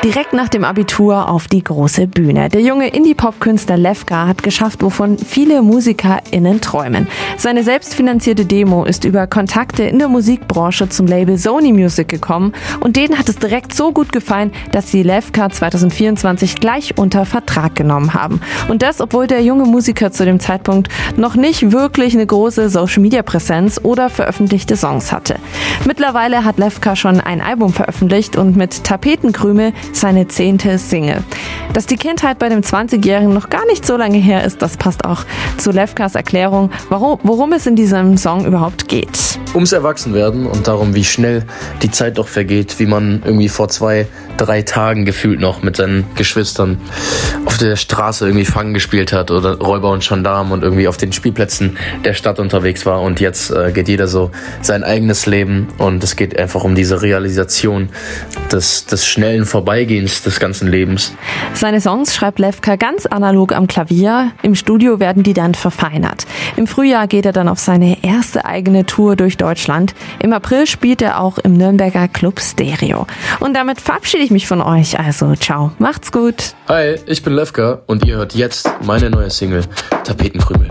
Direkt nach dem Abitur auf die große Bühne. Der junge Indie-Pop-Künstler Lefka hat geschafft, wovon viele MusikerInnen träumen. Seine selbstfinanzierte Demo ist über Kontakte in der Musikbranche zum Label Sony Music gekommen und denen hat es direkt so gut gefallen, dass sie Lefka 2024 gleich unter Vertrag genommen haben. Und das, obwohl der junge Musiker zu dem Zeitpunkt noch nicht wirklich eine große Social-Media-Präsenz oder veröffentlichte Songs hatte. Mittlerweile hat Lefka schon ein Album veröffentlicht und mit Tapetenkrümel seine 10. Single. Dass die Kindheit bei dem 20-Jährigen noch gar nicht so lange her ist, das passt auch zu Lefkas Erklärung, worum es in diesem Song überhaupt geht. Ums Erwachsenwerden und darum, wie schnell die Zeit doch vergeht, wie man irgendwie vor 2-3 Tagen gefühlt noch mit seinen Geschwistern auf der Straße irgendwie Fangen gespielt hat oder Räuber und Gendarm und irgendwie auf den Spielplätzen der Stadt unterwegs war und jetzt geht jeder so sein eigenes Leben und es geht einfach um diese Realisation des schnellen Vorbeigehens des ganzen Lebens. Seine Songs schreibt Lefka ganz analog am Klavier, im Studio werden die dann verfeinert. Im Frühjahr geht er dann auf seine erste eigene Tour durch Deutschland. Im April spielt er auch im Nürnberger Club Stereo. Und damit verabschiede ich mich von euch, also ciao, macht's gut. Hi, ich bin Lefka und ihr hört jetzt meine neue Single Tapetenkrümel.